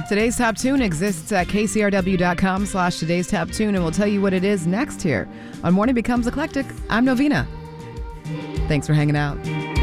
Today's Top Tune exists at kcrw.com/today's Top Tune, and we'll tell you what it is next here on Morning Becomes Eclectic. I'm Novina. Thanks for hanging out.